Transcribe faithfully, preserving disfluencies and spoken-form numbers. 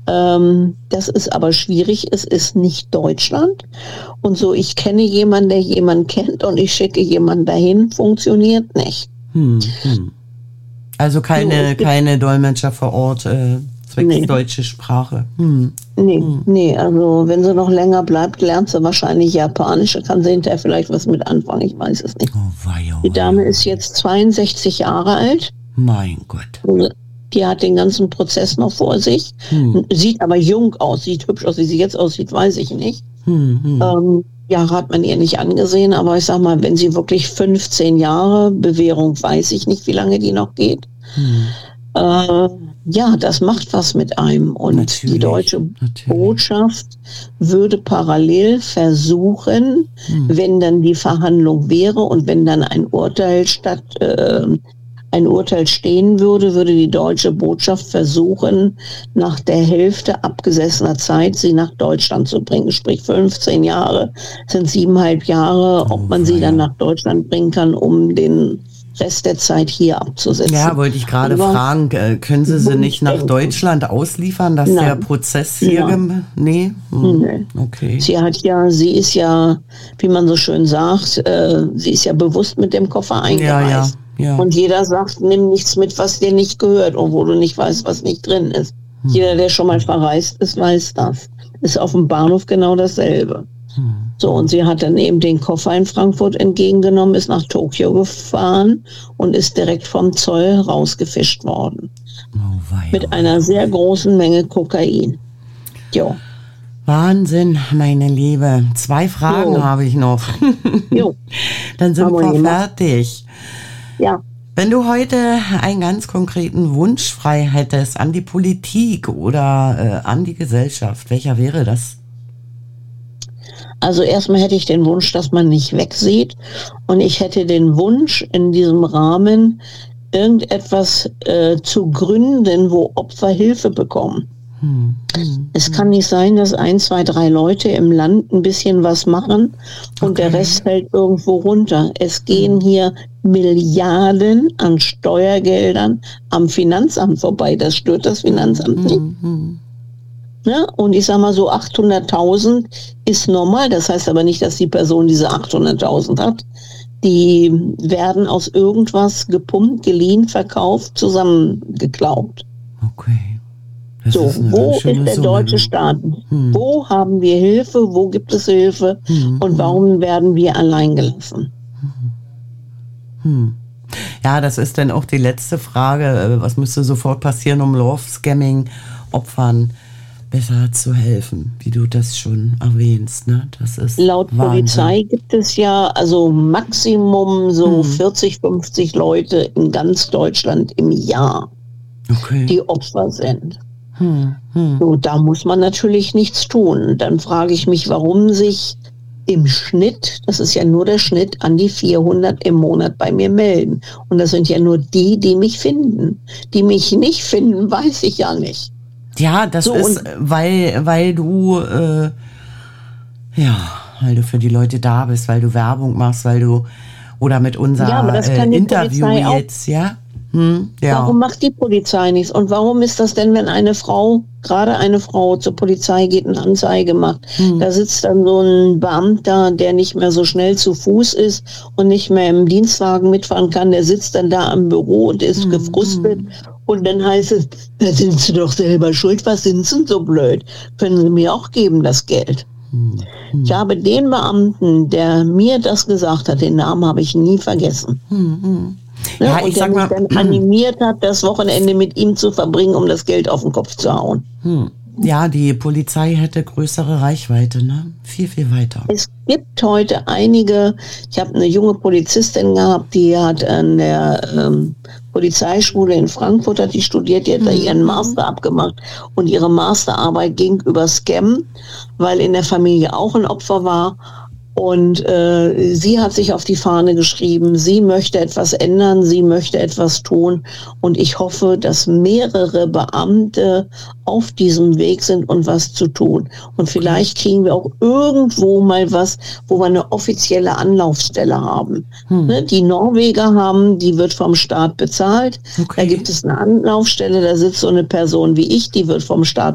Ähm, das ist aber schwierig. Es ist nicht Deutschland. Und so, ich kenne jemanden, der jemanden kennt und ich schicke jemanden dahin, funktioniert nicht. Hm, hm. Also keine, so, keine Dolmetscher vor Ort, äh, zwecks nee. deutsche Sprache. Hm. Nee, hm. nee, also wenn sie noch länger bleibt, lernt sie wahrscheinlich Japanisch, kann sie hinterher vielleicht was mit anfangen, ich weiß es nicht. Oh, wei, oh, die Dame ist jetzt zweiundsechzig Jahre alt. Mein Gott. Die hat den ganzen Prozess noch vor sich, hm. sieht aber jung aus, sieht hübsch aus, wie sie jetzt aussieht, weiß ich nicht. Hm, hm. Ähm, ja, hat man ihr nicht angesehen, aber ich sag mal, wenn sie wirklich fünfzehn Jahre, Bewährung weiß ich nicht, wie lange die noch geht, hm. äh, ja, das macht was mit einem. Und natürlich, die deutsche natürlich. Botschaft würde parallel versuchen, hm. wenn dann die Verhandlung wäre und wenn dann ein Urteil statt äh, ein Urteil stehen würde, würde die deutsche Botschaft versuchen, nach der Hälfte abgesessener Zeit sie nach Deutschland zu bringen. Sprich fünfzehn Jahre sind siebeneinhalb Jahre, ob man oh, sie dann nach Deutschland bringen kann, um den Rest der Zeit hier abzusetzen. Ja, wollte ich gerade fragen, äh, können Sie sie nicht nach Deutschland ausliefern, dass Nein. der Prozess hier... Gem- nee? Hm. nee? Okay. Sie hat ja, sie ist ja, wie man so schön sagt, äh, sie ist ja bewusst mit dem Koffer eingereist. Ja, ja. Ja. Und jeder sagt, nimm nichts mit, was dir nicht gehört, obwohl du nicht weißt, was nicht drin ist. Hm. Jeder, der schon mal verreist ist, weiß das. Ist auf dem Bahnhof genau dasselbe. Hm. So, und sie hat dann eben den Koffer in Frankfurt entgegengenommen, ist nach Tokio gefahren und ist direkt vom Zoll rausgefischt worden. Oh, wei, mit oh, einer sehr großen Menge Kokain. Jo. Wahnsinn, meine Liebe. Zwei Fragen jo. habe ich noch. Jo. Dann sind wir fertig. Ja. Wenn du heute einen ganz konkreten Wunsch frei hättest an die Politik oder äh, an die Gesellschaft, welcher wäre das? Also erstmal hätte ich den Wunsch, dass man nicht wegsieht, und ich hätte den Wunsch, in diesem Rahmen irgendetwas äh, zu gründen, wo Opfer Hilfe bekommen. Hm, hm, es kann nicht sein, dass ein, zwei, drei Leute im Land ein bisschen was machen und okay. der Rest fällt irgendwo runter. Es gehen hier Milliarden an Steuergeldern am Finanzamt vorbei. Das stört das Finanzamt nicht. Hm, hm. Ja, und ich sag mal so, achthunderttausend ist normal. Das heißt aber nicht, dass die Person diese achthunderttausend hat. Die werden aus irgendwas gepumpt, geliehen, verkauft, zusammengeklaubt. Okay. Das so, ist wo ist der Summe, deutsche ne? Staat? Hm. Wo haben wir Hilfe? Wo gibt es Hilfe? Hm. Und warum werden wir allein gelassen? Hm. Ja, das ist dann auch die letzte Frage. Was müsste sofort passieren, um Love-Scamming-Opfern besser zu helfen, wie du das schon erwähnst, ne? Das ist laut Wahnsinn. Polizei gibt es ja also Maximum so hm. vierzig, fünfzig Leute in ganz Deutschland im Jahr, okay. die Opfer sind. Hm. Hm. So, da muss man natürlich nichts tun. Dann frage ich mich, warum sich im Schnitt, das ist ja nur der Schnitt, an die vierhundert im Monat bei mir melden. Und das sind ja nur die, die mich finden. Die mich nicht finden, weiß ich ja nicht. Ja, das so, ist, weil, weil du, äh, ja, weil du für die Leute da bist, weil du Werbung machst, weil du, oder mit unser ja, aber das kann äh, die Interview Polizei jetzt, auch. ja? Hm, ja. Warum macht die Polizei nichts? Und warum ist das denn, wenn eine Frau, gerade eine Frau zur Polizei geht und Anzeige macht, hm. da sitzt dann so ein Beamter, der nicht mehr so schnell zu Fuß ist und nicht mehr im Dienstwagen mitfahren kann, der sitzt dann da am Büro und ist hm. gefrustet. Und dann heißt es, da sind Sie doch selber schuld, was sind Sie denn so blöd? Können Sie mir auch geben, das Geld? Hm. Hm. Ich habe den Beamten, der mir das gesagt hat, den Namen habe ich nie vergessen. Hm. Hm. Ne? Ja, und ich der sag mich mal, dann animiert hat, das Wochenende mit ihm zu verbringen, um das Geld auf den Kopf zu hauen. Hm. Ja, die Polizei hätte größere Reichweite, ne? Viel, viel weiter. Es gibt heute einige, ich habe eine junge Polizistin gehabt, die hat an der ähm, Polizeischule in Frankfurt, hat die studiert, die hat da ihren Master abgemacht und ihre Masterarbeit ging über Scam, weil in der Familie auch ein Opfer war. Und äh, sie hat sich auf die Fahne geschrieben, sie möchte etwas ändern, sie möchte etwas tun. Und ich hoffe, dass mehrere Beamte auf diesem Weg sind und was zu tun. Und vielleicht kriegen wir auch irgendwo mal was, wo wir eine offizielle Anlaufstelle haben. Hm. Ne, die Norweger haben, die wird vom Staat bezahlt. Okay. Da gibt es eine Anlaufstelle, da sitzt so eine Person wie ich, die wird vom Staat